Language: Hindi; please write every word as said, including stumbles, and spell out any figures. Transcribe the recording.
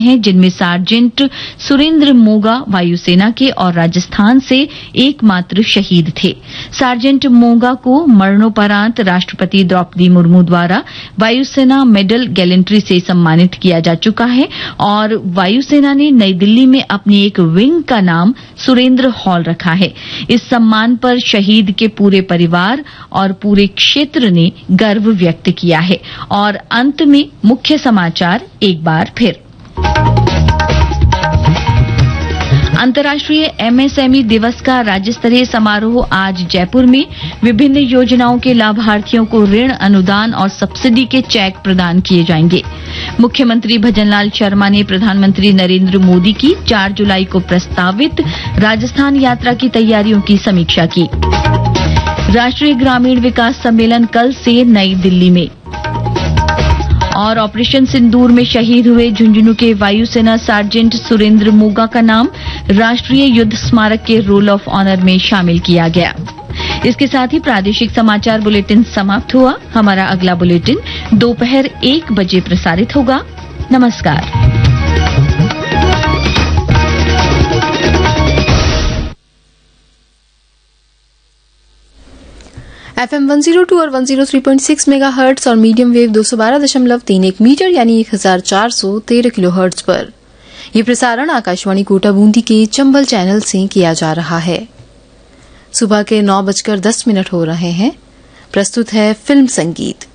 हैं, जिनमें सार्जेंट सुरेंद्र मोगा वायुसेना के और राजस्थान से एकमात्र शहीद थे। सार्जेंट मोगा को मरणोपरांत राष्ट्रपति द्रौपदी मुर्मू द्वारा वायुसेना मेडल गैलेंट्री से सम्मानित किया जा चुका है और वायुसेना ने नई दिल्ली में अपनी एक विंग का नाम सुरेंद्र हॉल रखा है। इस सम्मान पर शहीद के पूरे परिवार और पूरे क्षेत्र ने गर्व व्यक्त किया है। और अंत में मुख्य समाचार एक बार फिर। अंतर्राष्ट्रीय एमएसएमई दिवस का राज्य स्तरीय समारोह आज जयपुर में। विभिन्न योजनाओं के लाभार्थियों को ऋण, अनुदान और सब्सिडी के चेक प्रदान किए जाएंगे। मुख्यमंत्री भजनलाल शर्मा ने प्रधानमंत्री नरेंद्र मोदी की चार जुलाई को प्रस्तावित राजस्थान यात्रा की तैयारियों की समीक्षा की। राष्ट्रीय ग्रामीण विकास सम्मेलन कल से नई दिल्ली में। और ऑपरेशन सिंदूर में शहीद हुए झुंझुनू के वायुसेना सार्जेंट सुरेंद्र मोगा का नाम राष्ट्रीय युद्ध स्मारक के रोल ऑफ ऑनर में शामिल किया गया। इसके साथ ही प्रादेशिक समाचार बुलेटिन समाप्त हुआ। हमारा अगला बुलेटिन दोपहर एक बजे प्रसारित होगा। नमस्कार। एफएम वन ज़ीरो टू और one zero three point six megahertz और मीडियम वेव दो सौ बारह दशमलव तीन एक मीटर यानी एक हजार चार सौ तेरह किलोहर्ट्ज पर यह प्रसारण आकाशवाणी कोटा बूंदी के चंबल चैनल से किया जा रहा है। सुबह के नौ बजकर दस मिनट हो रहे हैं। प्रस्तुत है फिल्म संगीत।